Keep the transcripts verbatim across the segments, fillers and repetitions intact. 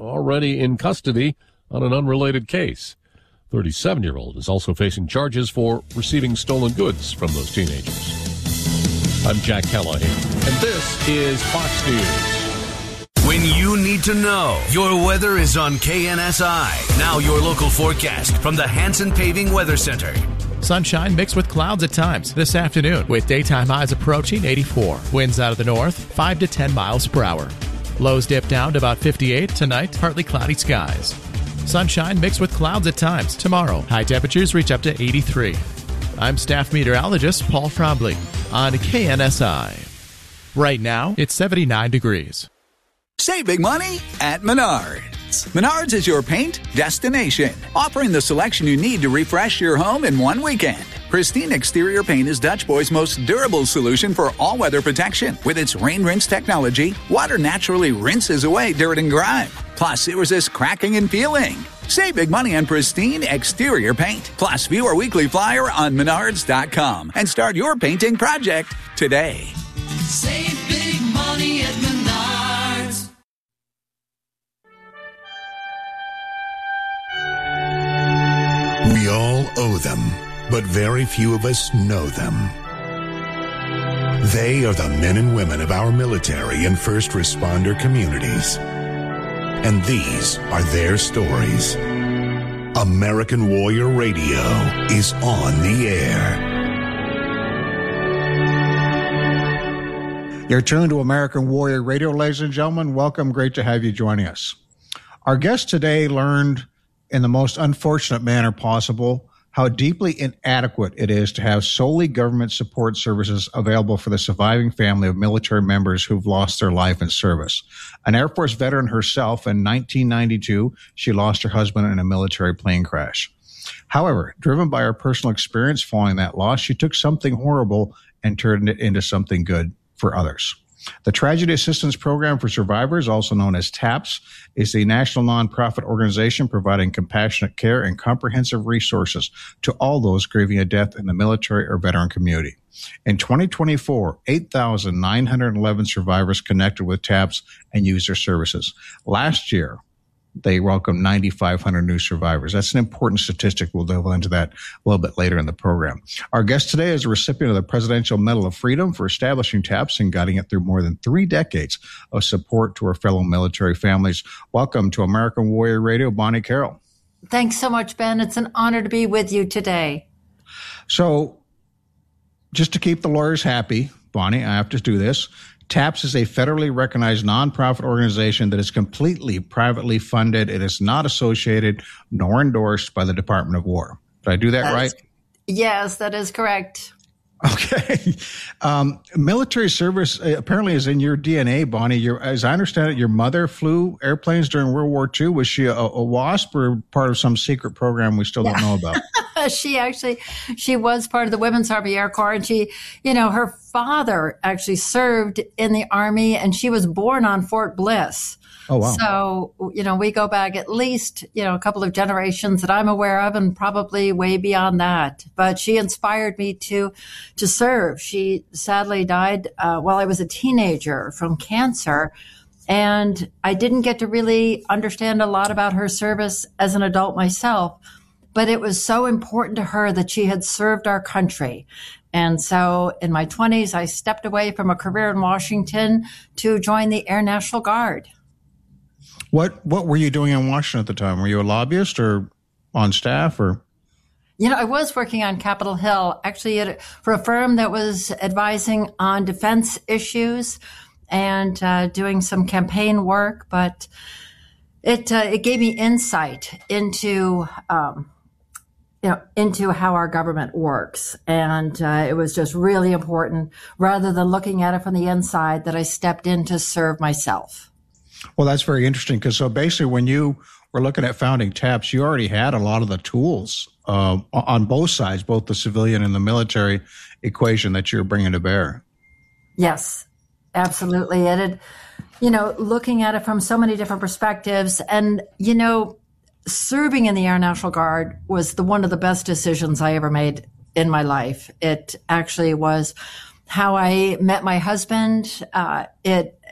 already in custody on an unrelated case. thirty-seven-year-old is also facing charges for receiving stolen goods from those teenagers. I'm Jack Callahan, and this is Fox News. When you need to know, your weather is on K N S I. Now your local forecast from the Hanson Paving Weather Center. Sunshine mixed with clouds at times this afternoon, with daytime highs approaching eighty-four. Winds out of the north, five to ten miles per hour. Lows dip down to about fifty-eight. Tonight, partly cloudy skies. Sunshine mixed with clouds at times. Tomorrow, high temperatures reach up to eighty-three. I'm staff meteorologist Paul Trombley on K N S I. Right now, it's seventy-nine degrees. Save big money at Menards. Menards is your paint destination, offering the selection you need to refresh your home in one weekend. Pristine Exterior Paint is Dutch Boy's most durable solution for all-weather protection. With its rain rinse technology, water naturally rinses away dirt and grime. Plus, it resists cracking and peeling. Save big money on Pristine Exterior Paint. Plus, view our weekly flyer on menards dot com and start your painting project today. Save big money at Menards. We all owe them, but very few of us know them. They are the men and women of our military and first responder communities. And these are their stories. American Warrior Radio is on the air. You're tuned to American Warrior Radio, ladies and gentlemen. Welcome. Great to have you joining us. Our guest today learned in the most unfortunate manner possible how deeply inadequate it is to have solely government support services available for the surviving family of military members who've lost their life in service. An Air Force veteran herself, in nineteen ninety-two, she lost her husband in a military plane crash. However, driven by her personal experience following that loss, she took something horrible and turned it into something good for others. The Tragedy Assistance Program for Survivors, also known as TAPS, is the national nonprofit organization providing compassionate care and comprehensive resources to all those grieving a death in the military or veteran community. In twenty twenty-four, eight thousand nine hundred eleven survivors connected with TAPS and used their services. Last year, they welcomed nine thousand five hundred new survivors. That's an important statistic. We'll delve into that a little bit later in the program. Our guest today is a recipient of the Presidential Medal of Freedom for establishing TAPS and guiding it through more than three decades of support to our fellow military families. Welcome to American Warrior Radio, Bonnie Carroll. Thanks so much, Ben. It's an honor to be with you today. So, just to keep the lawyers happy, Bonnie, I have to do this. TAPS is a federally recognized nonprofit organization that is completely privately funded. It is not associated nor endorsed by the Department of War. Did I do that That's, right? Yes, that is correct. Okay. Um, military service uh, apparently is in your D N A, Bonnie. Your, as I understand it, your mother flew airplanes during World War Two. Was she a, a WASP or part of some secret program we still don't know about? She actually, she was part of the Women's Army Air Corps, and she, you know, her father actually served in the Army, and she was born on Fort Bliss. Oh, wow. So, you know, we go back at least, you know, a couple of generations that I'm aware of, and probably way beyond that. But she inspired me to, to serve. She sadly died uh, while I was a teenager from cancer. And I didn't get to really understand a lot about her service as an adult myself. But it was so important to her that she had served our country. And so in my twenties, I stepped away from a career in Washington to join the Air National Guard. What what were you doing in Washington at the time? Were you a lobbyist or on staff or? You know, I was working on Capitol Hill, actually at, for a firm that was advising on defense issues and uh, doing some campaign work. But it uh, it gave me insight into um, you know, into how our government works. And uh, it was just really important, rather than looking at it from the inside, that I stepped in to serve myself. Well, that's very interesting, because so basically when you were looking at founding TAPS, you already had a lot of the tools uh, on both sides, both the civilian and the military equation that you're bringing to bear. Yes, absolutely. And it, you know, looking at it from so many different perspectives, and, you know, serving in the Air National Guard was the one of the best decisions I ever made in my life. It actually was how I met my husband. Uh, it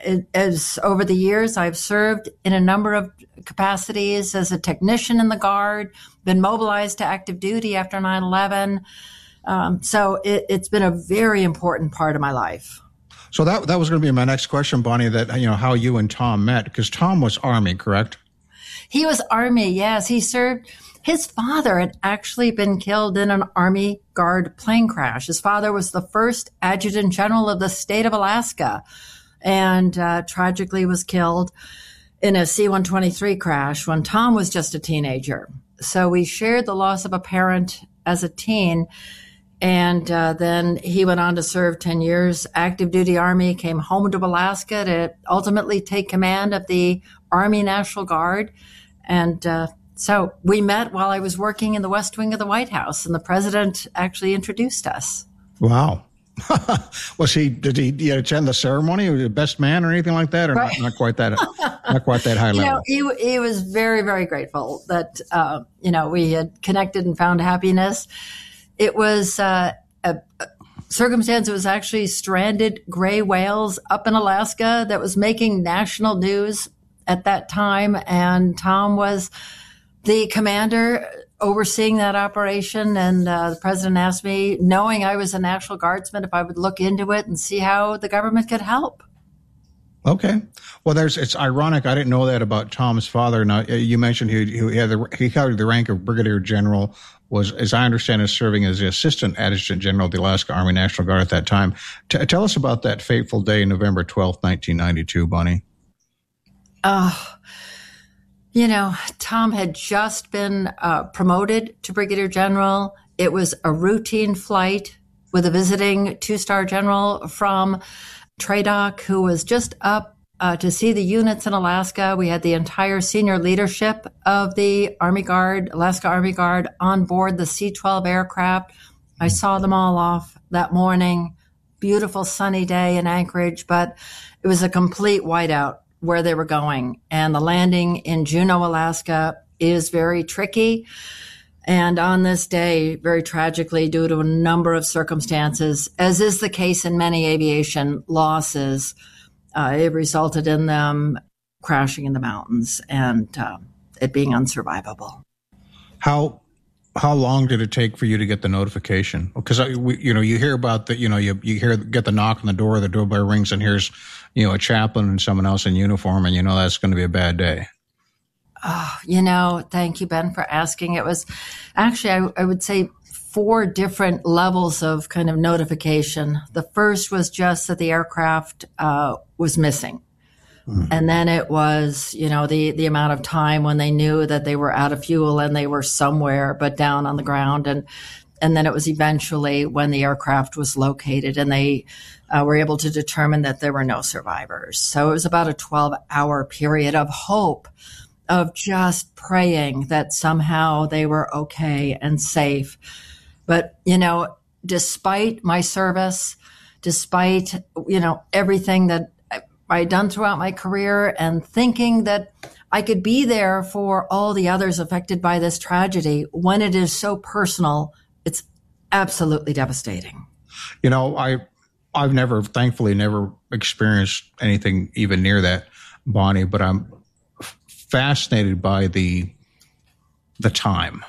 as over the years, I've served in a number of capacities as a technician in the Guard, been mobilized to active duty after nine eleven. Um, so it, it's been a very important part of my life. So that that was going to be my next question, Bonnie, that, you know, how you and Tom met, because Tom was Army, correct? He was Army, yes. He served. His father had actually been killed in an Army Guard plane crash. His father was the first Adjutant General of the state of Alaska, and uh, tragically was killed in a C one twenty-three crash when Tom was just a teenager. So we shared the loss of a parent as a teen. And uh, then he went on to serve ten years, active duty Army, came home to Alaska to ultimately take command of the Army National Guard. And uh, so we met while I was working in the West Wing of the White House, and the president actually introduced us. Wow. Was he, did he, did he attend the ceremony? Was he the best man or anything like that? Or right. not, not quite that, not quite that high you level? know, he, he was very, very grateful that, uh, you know, we had connected and found happiness. It was uh, a, a circumstance. It was actually stranded gray whales up in Alaska that was making national news at that time. And Tom was the commander overseeing that operation. And uh, the president asked me, knowing I was a National Guardsman, if I would look into it and see how the government could help. Okay. Well, there's, it's ironic. I didn't know that about Tom's father. Now, you mentioned he, he had the, he held the rank of Brigadier General, was, as I understand, is serving as the Assistant Adjutant General of the Alaska Army National Guard at that time. T- tell us about that fateful day, November twelfth, nineteen ninety-two, Bonnie. Oh, you know, Tom had just been uh, promoted to Brigadier General. It was a routine flight with a visiting two-star general from TRADOC, who was just up uh, to see the units in Alaska. We had the entire senior leadership of the Army Guard, Alaska Army Guard, on board the C twelve aircraft. I saw them all off that morning. Beautiful sunny day in Anchorage, but it was a complete whiteout where they were going. And the landing in Juneau, Alaska is very tricky. And on this day, very tragically, due to a number of circumstances, as is the case in many aviation losses, uh, it resulted in them crashing in the mountains and uh, it being unsurvivable. How how long did it take for you to get the notification? Because you know you hear about the you know you you hear get the knock on the door, the doorbell rings, and here's you know a chaplain and someone else in uniform, and you know that's going to be a bad day. Oh, you know, thank you, Ben, for asking. It was actually, I, I would say, four different levels of kind of notification. The first was just that the aircraft uh, was missing. Mm. And then it was, you know, the, the amount of time when they knew that they were out of fuel and they were somewhere but down on the ground. And, and then it was eventually when the aircraft was located and they uh, were able to determine that there were no survivors. So it was about a twelve hour period of hope, of just praying that somehow they were okay and safe. But, you know, despite my service, despite, you know, everything that I'd done throughout my career and thinking that I could be there for all the others affected by this tragedy, when it is so personal, it's absolutely devastating. You know, I, I've never, thankfully, never experienced anything even near that, Bonnie, but I'm fascinated by the the time.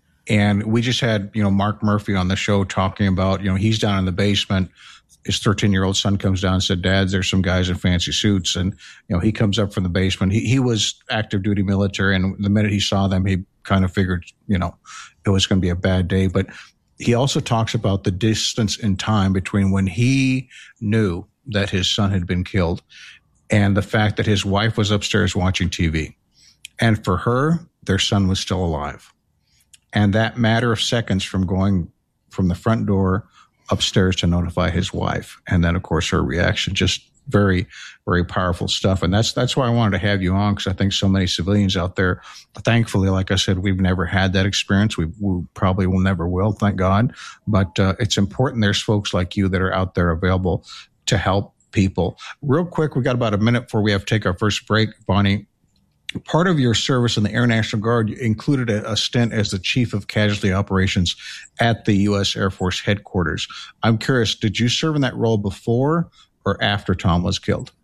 And we just had, you know, Mark Murphy on the show talking about, you know, he's down in the basement. His thirteen-year-old son comes down and said, Dad, there's some guys in fancy suits. And, you know, he comes up from the basement. He, he was active duty military. And the minute he saw them, he kind of figured, you know, it was going to be a bad day. But he also talks about the distance in time between when he knew that his son had been killed and the fact that his wife was upstairs watching T V. And for her, their son was still alive. And that matter of seconds from going from the front door upstairs to notify his wife. And then, of course, her reaction, just very, very powerful stuff. And that's that's why I wanted to have you on, because I think so many civilians out there, thankfully, like I said, we've never had that experience. We, we probably will never will, thank God. But uh, it's important there's folks like you that are out there available to help people. Real quick, we got about a minute before we have to take our first break, Bonnie. Part of your service in the Air National Guard included a, a stint as the Chief of Casualty Operations at the U S Air Force headquarters. I'm curious, did you serve in that role before or after Tom was killed?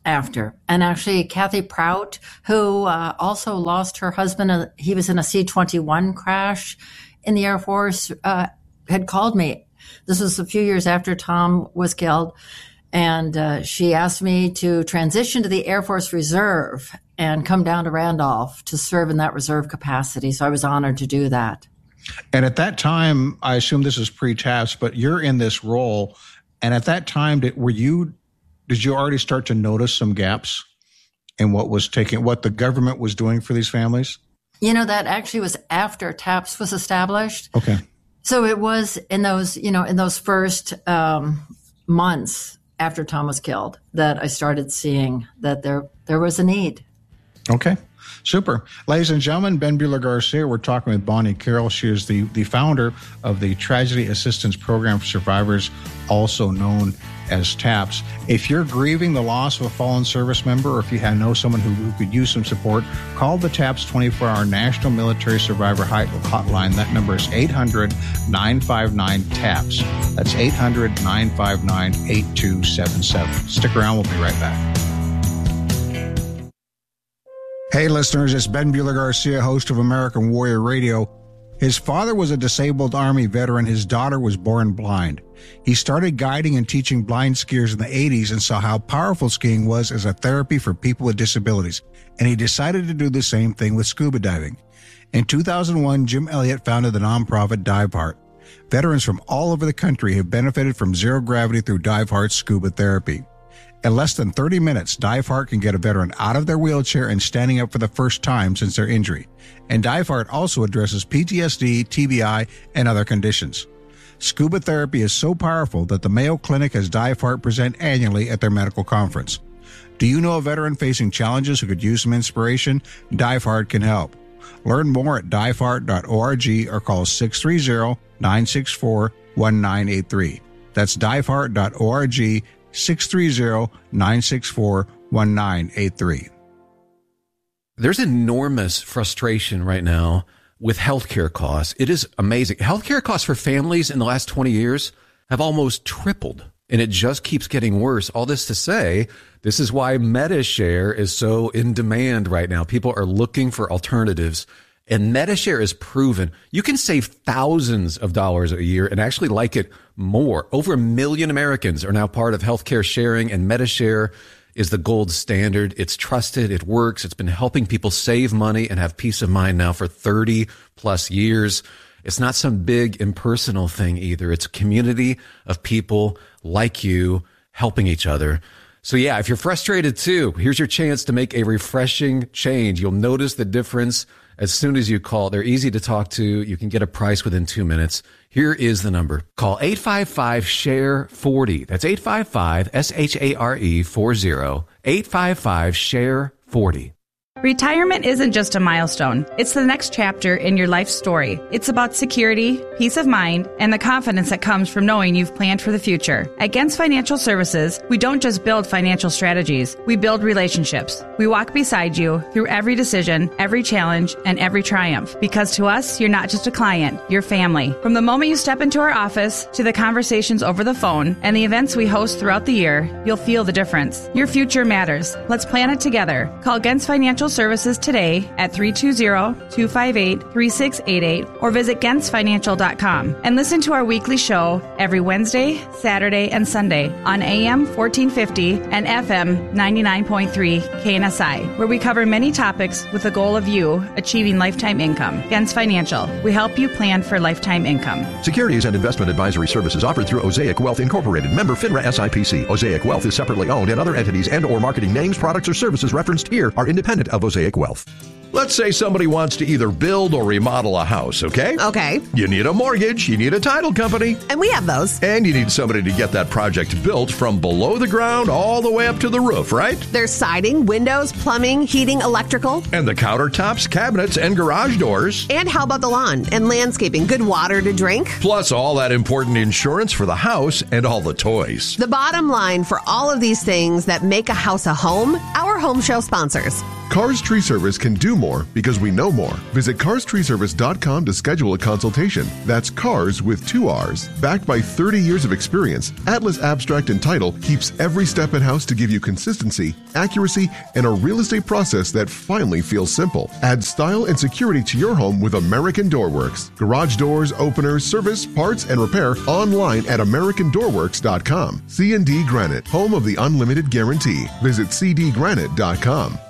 after. And actually, Kathy Prout, who uh, also lost her husband, uh, he was in a C twenty-one crash in the Air Force, uh, had called me. This was a few years after Tom was killed. And uh, she asked me to transition to the Air Force Reserve and come down to Randolph to serve in that reserve capacity. So I was honored to do that. And at that time, I assume this is pre-TAPS, but you're in this role. And at that time, did, were you, did you already start to notice some gaps in what was taking, what the government was doing for these families? You know, that actually was after TAPS was established. Okay. So it was in those, you know, in those first um, months after Tom was killed that I started seeing that there there was a need. Okay. Super. Ladies and gentlemen, Ben Buehler-Garcia, we're talking with Bonnie Carroll. She is the, the founder of the Tragedy Assistance Program for Survivors, also known as TAPS. If you're grieving the loss of a fallen service member, or if you have, know someone who, who could use some support, call the TAPS twenty-four hour National Military Survivor Hotline. That number is eight hundred, nine five nine, TAPS. That's eight hundred, nine five nine, eight two seven seven. Stick around. We'll be right back. Hey, listeners, it's Ben Buehler-Garcia, host of American Warrior Radio. His father was a disabled Army veteran. His daughter was born blind. He started guiding and teaching blind skiers in the eighties and saw how powerful skiing was as a therapy for people with disabilities. And he decided to do the same thing with scuba diving. In two thousand one, Jim Elliott founded the nonprofit DiveHeart. Veterans from all over the country have benefited from zero gravity through DiveHeart's scuba therapy. In less than thirty minutes, DiveHeart can get a veteran out of their wheelchair and standing up for the first time since their injury. And DiveHeart also addresses P T S D, T B I, and other conditions. Scuba therapy is so powerful that the Mayo Clinic has DiveHeart present annually at their medical conference. Do you know a veteran facing challenges who could use some inspiration? DiveHeart can help. Learn more at dive heart dot org or call six three zero, nine six four, one nine eight three. That's dive heart dot org, six three zero, nine six four, one nine eight three. There's enormous frustration right now with healthcare costs. It is amazing. Healthcare costs for families in the last twenty years have almost tripled, and it just keeps getting worse. All this to say, this is why MediShare is so in demand right now. People are looking for alternatives, and MediShare is proven. You can save thousands of dollars a year and actually like it more. Over a million Americans are now part of healthcare sharing, and MediShare is the gold standard. It's trusted. It works. It's been helping people save money and have peace of mind now for thirty plus years. It's not some big impersonal thing either. It's a community of people like you helping each other. So yeah, if you're frustrated too, here's your chance to make a refreshing change. You'll notice the difference as soon as you call. They're easy to talk to. You can get a price within two minutes. Here is the number. Call eight five five, S H A R E, forty. That's eight five five, S H A R E, forty. eight five five, S H A R E, forty. Retirement isn't just a milestone. It's the next chapter in your life story. It's about security, peace of mind, and the confidence that comes from knowing you've planned for the future. At Gens Financial Services, we don't just build financial strategies. We build relationships. We walk beside you through every decision, every challenge, and every triumph. Because to us, you're not just a client, you're family. From the moment you step into our office to the conversations over the phone and the events we host throughout the year, you'll feel the difference. Your future matters. Let's plan it together. Call Gens Financial Services today at three two zero, two five eight, three six eight eight or visit gens financial dot com and listen to our weekly show every Wednesday, Saturday, and Sunday on A M fourteen fifty and F M ninety-nine point three K N S I, where we cover many topics with the goal of you achieving lifetime income. Gens Financial, we help you plan for lifetime income. Securities and investment advisory services offered through Osaic Wealth Incorporated, member FINRA S I P C. Osaic Wealth is separately owned, and other entities and or marketing names, products, or services referenced here are independent of Osaic Wealth. Let's say somebody wants to either build or remodel a house, okay? Okay. You need a mortgage, you need a title company. And we have those. And you need somebody to get that project built from below the ground all the way up to the roof, right? There's siding, windows, plumbing, heating, electrical. And the countertops, cabinets, and garage doors. And how about the lawn and landscaping? Good water to drink. Plus all that important insurance for the house and all the toys. The bottom line for all of these things that make a house a home, our home show sponsors. Cars Tree Service can do more because we know more. Visit cars tree service dot com to schedule a consultation. That's cars with two R's. Backed by thirty years of experience, Atlas Abstract and Title keeps every step in-house to give you consistency, accuracy, and a real estate process that finally feels simple. Add style and security to your home with American Door Works. Garage doors, openers, service, parts, and repair online at american door works dot com. C and D Granite, home of the unlimited guarantee. Visit c d granite dot com.